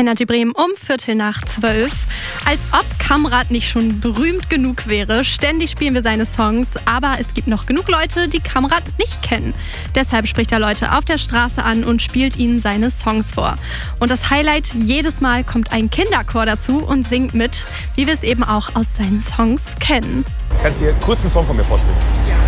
Energy Bremen um 11:45. Als ob Kamrat nicht schon berühmt genug wäre. Ständig spielen wir seine Songs, aber es gibt noch genug Leute, die Kamrat nicht kennen. Deshalb spricht er Leute auf der Straße an und spielt ihnen seine Songs vor. Und das Highlight, jedes Mal kommt ein Kinderchor dazu und singt mit, wie wir es eben auch aus seinen Songs kennen. Kannst du dir kurz einen Song von mir vorspielen? Ja.